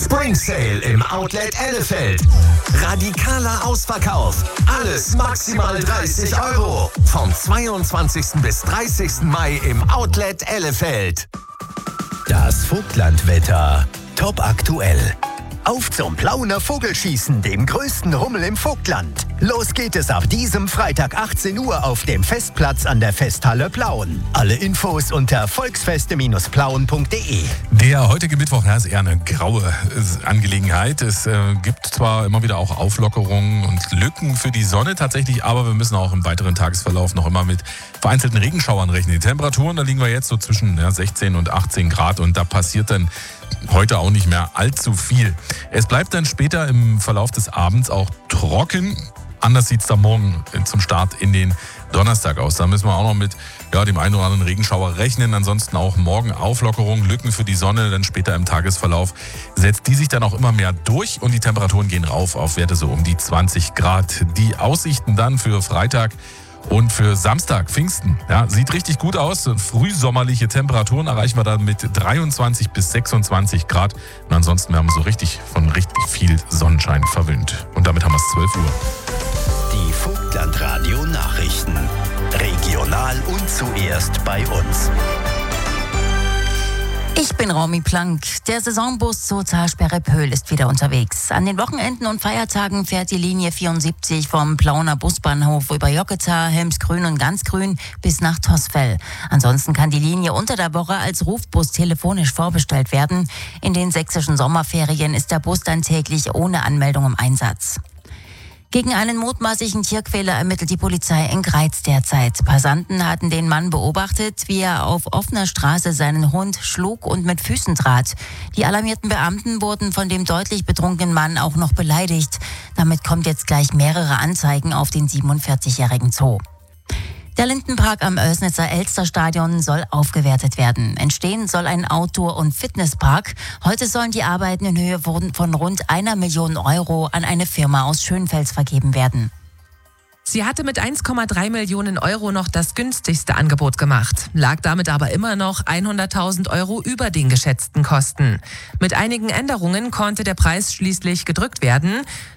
Spring Sale im Outlet Ellefeld. Radikaler Ausverkauf. Alles maximal 30 €. Vom 22. bis 30. Mai im Outlet Ellefeld. Das Vogtlandwetter. Top aktuell. Auf zum Plauner Vogelschießen, dem größten Rummel im Vogtland. Los geht es ab diesem Freitag 18 Uhr auf dem Festplatz an der Festhalle Plauen. Alle Infos unter volksfeste-plauen.de. Der heutige Mittwoch ist eher eine graue Angelegenheit. Es gibt zwar immer wieder auch Auflockerungen und Lücken für die Sonne tatsächlich, aber wir müssen auch im weiteren Tagesverlauf noch immer mit vereinzelten Regenschauern rechnen. Die Temperaturen, da liegen wir jetzt so zwischen 16 und 18 Grad und da passiert dann heute auch nicht mehr allzu viel. Es bleibt dann später im Verlauf des Abends auch trocken. Anders sieht es da morgen zum Start in den Donnerstag aus. Da müssen wir auch noch mit dem einen oder anderen Regenschauer rechnen. Ansonsten auch morgen Auflockerung, Lücken für die Sonne. Dann später im Tagesverlauf setzt die sich dann auch immer mehr durch und die Temperaturen gehen rauf auf Werte so um die 20 Grad. Die Aussichten dann für Freitag und für Samstag, Pfingsten, sieht richtig gut aus. Frühsommerliche Temperaturen erreichen wir dann mit 23 bis 26 Grad. Und ansonsten werden wir so richtig viel Sonnenschein verwöhnt. Und damit haben wir es 12 Uhr. Die Vogtlandradio Nachrichten. Regional und zuerst bei uns. Ich bin Romy Plank. Der Saisonbus zur Talsperre Pöhl ist wieder unterwegs. An den Wochenenden und Feiertagen fährt die Linie 74 vom Plauner Busbahnhof über Jocketa, Helmsgrün und Ganzgrün bis nach Tosfell. Ansonsten kann die Linie unter der Woche als Rufbus telefonisch vorbestellt werden. In den sächsischen Sommerferien ist der Bus dann täglich ohne Anmeldung im Einsatz. Gegen einen mutmaßlichen Tierquäler ermittelt die Polizei in Greiz derzeit. Passanten hatten den Mann beobachtet, wie er auf offener Straße seinen Hund schlug und mit Füßen trat. Die alarmierten Beamten wurden von dem deutlich betrunkenen Mann auch noch beleidigt. Damit kommt jetzt gleich mehrere Anzeigen auf den 47-jährigen Zoo. Der Lindenpark am Oelsnitzer Elsterstadion soll aufgewertet werden. Entstehen soll ein Outdoor- und Fitnesspark. Heute sollen die Arbeiten in Höhe von rund 1 Million € an eine Firma aus Schönfels vergeben werden. Sie hatte mit 1,3 Millionen € noch das günstigste Angebot gemacht, lag damit aber immer noch 100.000 € über den geschätzten Kosten. Mit einigen Änderungen konnte der Preis schließlich gedrückt werden.